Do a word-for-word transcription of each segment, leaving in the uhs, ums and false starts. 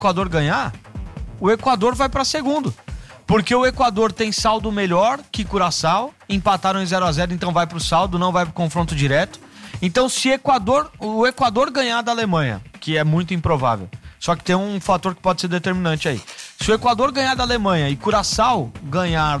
Equador ganhar, o Equador vai para segundo. Porque o Equador tem saldo melhor que Curaçao, empataram em zero a zero, então vai pro saldo, não vai pro confronto direto. Então, se Equador, o Equador ganhar da Alemanha, que é muito improvável, só que tem um fator que pode ser determinante aí. Se o Equador ganhar da Alemanha e Curaçao ganhar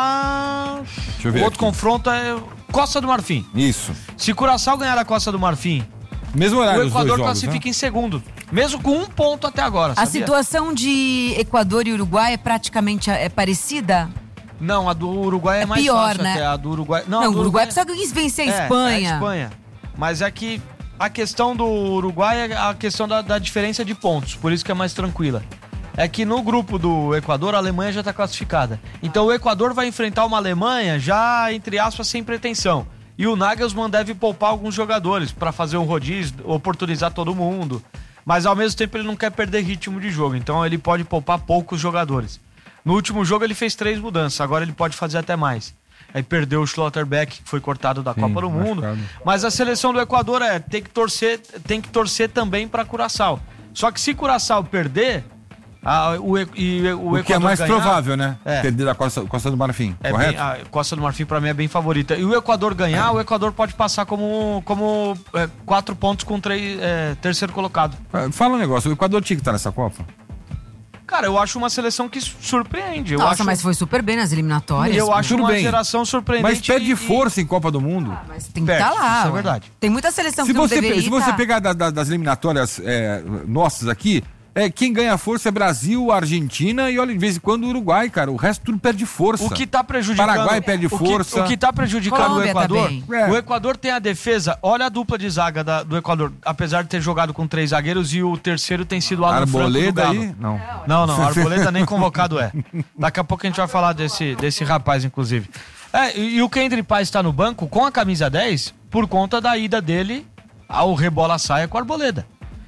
da... Deixa eu ver o outro aqui. confronto é Costa do Marfim. Isso. Se Curaçao ganhar da Costa do Marfim, mesmo horário o Equador dos dois jogos, classifica né? em segundo. Mesmo com um ponto até agora, A sabia? situação de Equador e Uruguai é praticamente é parecida? Não, a do Uruguai é, É mais pior, fácil né? até. A do Uruguai... Não, a o do Uruguai precisa vencer a É, Espanha. É a Espanha. Mas é que a questão do Uruguai é a questão da, da diferença de pontos, por isso que é mais tranquila. É que no grupo do Equador, a Alemanha já está classificada. Então o Equador vai enfrentar uma Alemanha já, entre aspas, sem pretensão. E o Nagelsmann deve poupar alguns jogadores para fazer um rodízio, oportunizar todo mundo. Mas ao mesmo tempo ele não quer perder ritmo de jogo, então ele pode poupar poucos jogadores. No último jogo ele fez três mudanças, agora ele pode fazer até mais. Aí perdeu o Schlotterbeck, que foi cortado da Sim, Copa do Mundo. machucado. Mas a seleção do Equador é, tem que torcer, tem que torcer também para Curaçao. Só que se Curaçao perder, a, o, e, o, O Equador que é mais ganhar, provável, né? É. Perder da Costa, Costa do Marfim, é correto? bem, a Costa do Marfim pra mim é bem favorita. E o Equador ganhar, o Equador pode passar como, como é, quatro pontos com três, é, terceiro colocado. Fala um negócio, o Equador tinha que estar nessa Copa? Cara, eu acho uma seleção que surpreende. Eu Nossa, acho, mas foi super bem nas eliminatórias. eu acho Tudo uma bem. geração surpreendente. Mas perde e- força em Copa do Mundo. Ah, mas tem que Perde, estar lá. isso é ué. verdade. Tem muita seleção Se que não você, deveria pe- se você tá. pegar da- da- das eliminatórias é, nossas aqui, é, quem ganha força é Brasil, Argentina e olha, de vez em quando o Uruguai, cara. O resto tudo perde força. O que tá prejudicando... Paraguai perde o que- força. O que tá prejudicando Colômbia o Equador... também. É. O Equador tem a defesa... Olha a dupla de zaga da- do Equador. Apesar de ter jogado com três zagueiros e o terceiro tem sido o Alan Franco do Arboleda Galo. aí? Não. Não, não. Arboleda nem convocado é. Daqui a pouco a gente vai falar desse, desse rapaz, inclusive. É, e, e o Kendry Paz está no banco com a camisa dez por conta da ida dele ao rebola saia com a Arboleda.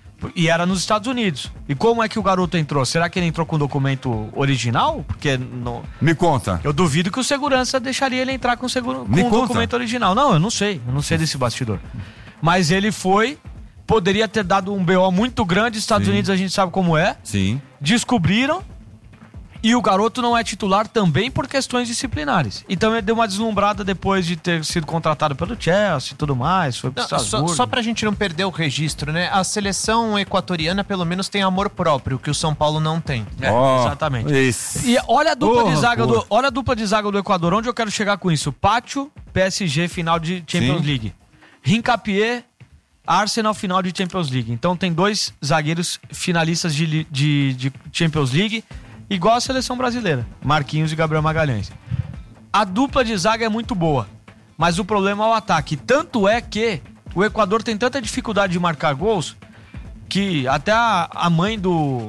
E era nos Estados Unidos. E como é que o garoto entrou? Será que ele entrou com documento original? Porque não... Me conta. eu duvido que o segurança deixaria ele entrar com, seguro... com Me um conta. documento original. Não, eu não sei. Eu não sei desse bastidor. Mas ele foi, poderia ter dado um B O muito grande. Estados Sim. Unidos a gente sabe como é. Sim. Descobriram. E o garoto não é titular também por questões disciplinares. E também deu uma deslumbrada depois de ter sido contratado pelo Chelsea e tudo mais. Foi pro Não, só, Strasbourg. só pra gente não perder o registro, né? A seleção equatoriana pelo menos tem amor próprio, que o São Paulo não tem. É, Ó, exatamente. esse. E olha a dupla Porra, de zaga do, porra. olha a dupla de zaga do Equador. Onde eu quero chegar com isso? Pátio, P S G final de Champions Sim. League. Hincapié, Arsenal final de Champions League. Então tem dois zagueiros finalistas de, li- de, de Champions League, igual a seleção brasileira, Marquinhos e Gabriel Magalhães. A dupla de zaga é muito boa, mas o problema é o ataque. Tanto é que o Equador tem tanta dificuldade de marcar gols que até a, a mãe do,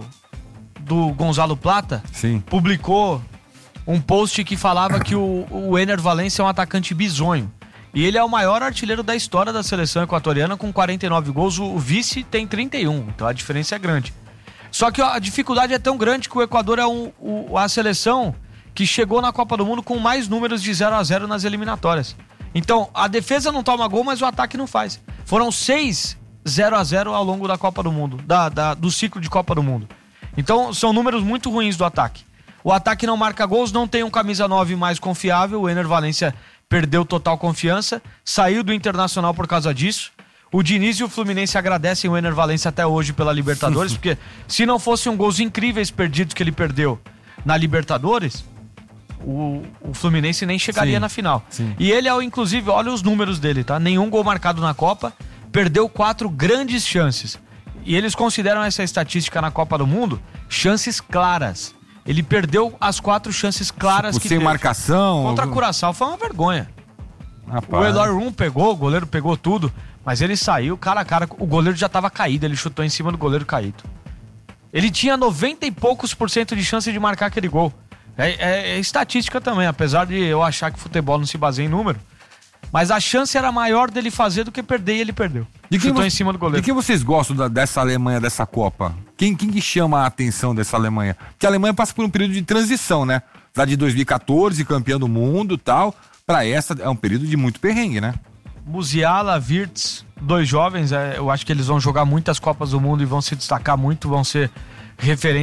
do Gonzalo Plata Sim. publicou um post que falava que o, o Ener Valencia é um atacante bizonho. E ele é o maior artilheiro da história da seleção equatoriana com quarenta e nove gols. O vice tem trinta e um, então a diferença é grande. Só que a dificuldade é tão grande que o Equador é um, o, a seleção que chegou na Copa do Mundo com mais números de zero a zero nas eliminatórias. Então, a defesa não toma gol, mas o ataque não faz. Foram seis zero a zero ao longo da Copa do Mundo, da, da, do ciclo de Copa do Mundo. Então, são números muito ruins do ataque. O ataque não marca gols, não tem um camisa nove mais confiável. O Ener Valencia perdeu total confiança, saiu do Internacional por causa disso. O Diniz e o Fluminense agradecem o Ener Valencia até hoje pela Libertadores, porque se não fossem gols incríveis perdidos que ele perdeu na Libertadores, o, o Fluminense nem chegaria Sim, na final. sim. E ele é, o- inclusive, olha os números dele, tá? Nenhum gol marcado na Copa, perdeu quatro grandes chances. E eles consideram essa estatística na Copa do Mundo chances claras. Ele perdeu as quatro chances claras Tipo, que sem teve. marcação. Contra a algum- Curaçao foi uma vergonha. Rapaz. O Eloy Room pegou, o goleiro pegou tudo, mas ele saiu cara a cara, o goleiro já tava caído, ele chutou em cima do goleiro caído. Ele tinha noventa e poucos por cento de chance de marcar aquele gol. É, é- é estatística também, apesar de eu achar que futebol não se baseia em número. Mas a chance era maior dele fazer do que perder e ele perdeu. De quem Chutou vo- em cima do goleiro. De quem vocês gostam da- dessa Alemanha, dessa Copa? Quem, quem que chama a atenção dessa Alemanha? Porque a Alemanha passa por um período de transição, né? Lá de dois mil e catorze, campeã do mundo e tal. Pra essa é um período de muito perrengue, né? Musiala, Wirtz, dois jovens, é, eu acho que eles vão jogar muitas Copas do Mundo e vão se destacar muito, vão ser referência